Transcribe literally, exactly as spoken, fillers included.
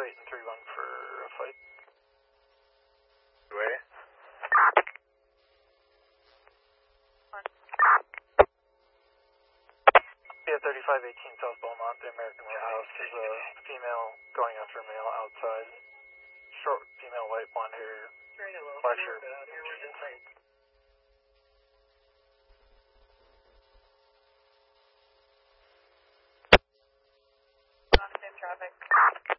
eight and three one for a fight. Way. Yeah, thirty-five eighteen South Beaumont, the American Warehouse. There's a female going after a male outside. Short female, white, blonde hair, black shirt. Traffic.